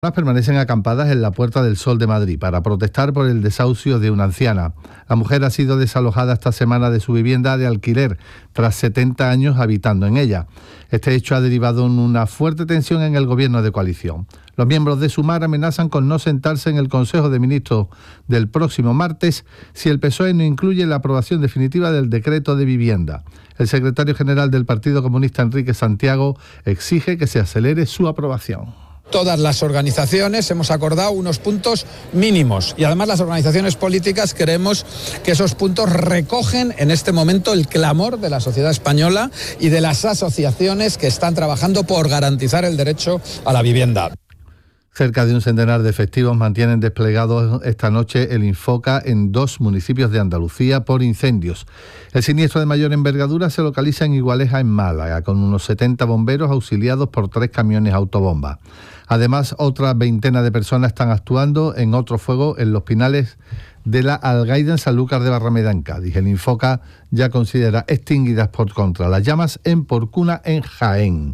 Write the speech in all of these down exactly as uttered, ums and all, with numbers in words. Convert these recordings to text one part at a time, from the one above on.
Permanecen acampadas en la Puerta del Sol de Madrid para protestar por el desahucio de una anciana. La mujer ha sido desalojada esta semana de su vivienda de alquiler tras setenta años habitando en ella. Este hecho ha derivado en una fuerte tensión en el gobierno de coalición. Los miembros de Sumar amenazan con no sentarse en el Consejo de Ministros del próximo martes si el P S O E no incluye la aprobación definitiva del decreto de vivienda. El secretario general del Partido Comunista, Enrique Santiago, exige que se acelere su aprobación. Todas las organizaciones hemos acordado unos puntos mínimos y además las organizaciones políticas creemos que esos puntos recogen en este momento el clamor de la sociedad española y de las asociaciones que están trabajando por garantizar el derecho a la vivienda. Cerca de un centenar de efectivos mantienen desplegados esta noche el Infoca en dos municipios de Andalucía por incendios. El siniestro de mayor envergadura se localiza en Igualeja, en Málaga, con unos setenta bomberos auxiliados por tres camiones autobomba. Además, otra veintena de personas están actuando en otro fuego en los Pinales de la Algaida, en Sanlúcar de Barrameda, en Cádiz. El Infoca ya considera extinguidas por contra las llamas en Porcuna, en Jaén.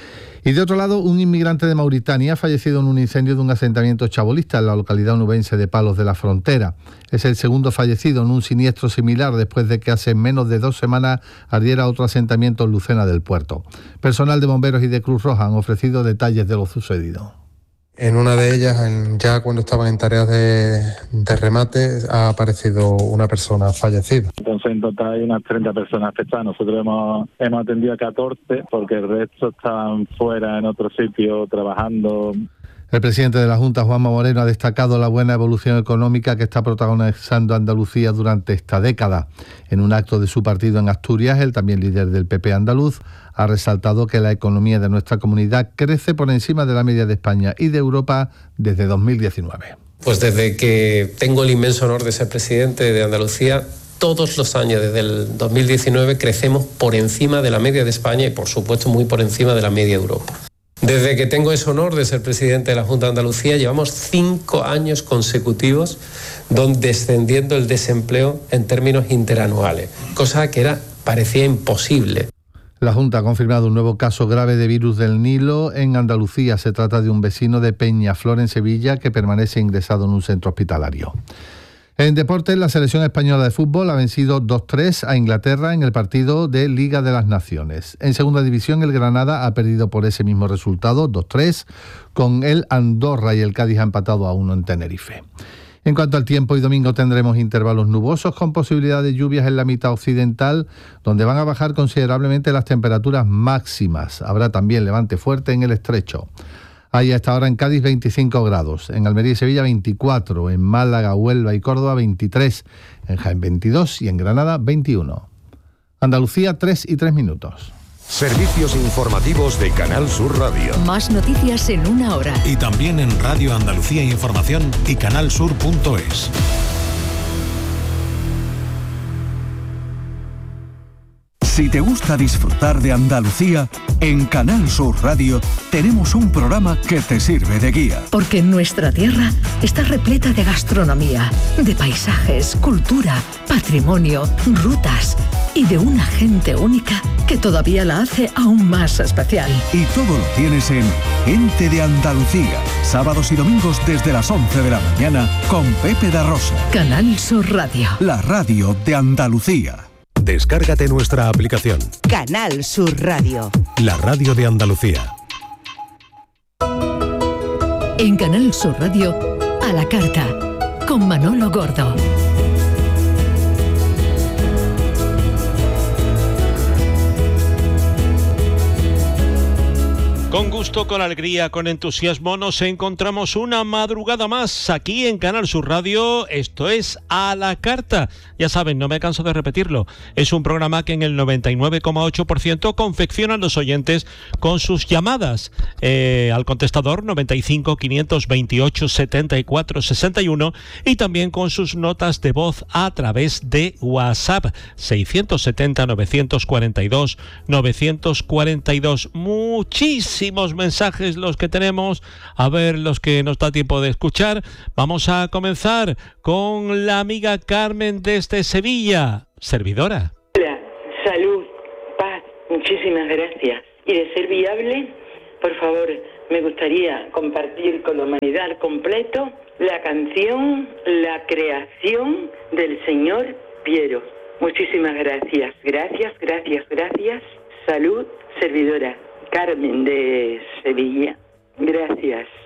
Y de otro lado, un inmigrante de Mauritania ha fallecido en un incendio de un asentamiento chabolista en la localidad onubense de Palos de la Frontera. Es el segundo fallecido en un siniestro similar después de que hace menos de dos semanas ardiera otro asentamiento en Lucena del Puerto. Personal de bomberos y de Cruz Roja han ofrecido detalles de lo sucedido. En una de ellas, en, ya cuando estaban en tareas de, de remate, ha aparecido una persona fallecida. Entonces, en total hay unas treinta personas afectadas. Nosotros hemos, hemos atendido a catorce porque el resto estaban fuera en otro sitio trabajando. El presidente de la Junta, Juanma Moreno, ha destacado la buena evolución económica que está protagonizando Andalucía durante esta década. En un acto de su partido en Asturias, el también líder del P P andaluz ha resaltado que la economía de nuestra comunidad crece por encima de la media de España y de Europa desde dos mil diecinueve. Pues desde que tengo el inmenso honor de ser presidente de Andalucía, todos los años desde el dos mil diecinueve crecemos por encima de la media de España y por supuesto muy por encima de la media de Europa. Desde que tengo ese honor de ser presidente de la Junta de Andalucía, llevamos cinco años consecutivos donde descendiendo el desempleo en términos interanuales, cosa que era, parecía imposible. La Junta ha confirmado un nuevo caso grave de virus del Nilo en Andalucía. Se trata de un vecino de Peñaflor, en Sevilla, que permanece ingresado en un centro hospitalario. En deportes, la selección española de fútbol ha vencido dos tres a Inglaterra en el partido de Liga de las Naciones. En segunda división, el Granada ha perdido por ese mismo resultado, dos tres, con el Andorra, y el Cádiz ha empatado a uno en Tenerife. En cuanto al tiempo, hoy domingo tendremos intervalos nubosos con posibilidad de lluvias en la mitad occidental, donde van a bajar considerablemente las temperaturas máximas. Habrá también levante fuerte en el estrecho. Hay a esta hora en Cádiz veinticinco grados, en Almería y Sevilla veinticuatro, en Málaga, Huelva y Córdoba veintitrés, en Jaén veintidós y en Granada veintiuno. Andalucía, tres y tres minutos. Servicios informativos de Canal Sur Radio. Más noticias en una hora. Y también en Radio Andalucía Información y canal sur punto es. Si te gusta disfrutar de Andalucía, en Canal Sur Radio tenemos un programa que te sirve de guía. Porque nuestra tierra está repleta de gastronomía, de paisajes, cultura, patrimonio, rutas y de una gente única que todavía la hace aún más especial. Y todo lo tienes en Gente de Andalucía, sábados y domingos desde las once de la mañana con Pepe da Rosa. Canal Sur Radio. La radio de Andalucía. Descárgate nuestra aplicación. Canal Sur Radio. La radio de Andalucía. En Canal Sur Radio, a la carta, con Manolo Gordo. Con gusto, con alegría, con entusiasmo nos encontramos una madrugada más aquí en Canal Sur Radio. Esto es A la Carta. Ya saben, no me canso de repetirlo. Es un programa que en el noventa y nueve coma ocho por ciento confeccionan los oyentes con sus llamadas eh, al contestador noventa y cinco, quinientos veintiocho, setenta y cuatro, sesenta y uno y también con sus notas de voz a través de WhatsApp seiscientos setenta, novecientos cuarenta y dos, novecientos cuarenta y dos. Muchísimas mensajes los que tenemos, a ver los que nos da tiempo de escuchar. Vamos a comenzar con la amiga Carmen desde Sevilla, servidora. Hola, salud, paz, muchísimas gracias. Y de ser viable, por favor, me gustaría compartir con la humanidad al completo la canción La creación del señor Piero. Muchísimas gracias, gracias, gracias, gracias. Salud, servidora Carmen de Sevilla. Gracias.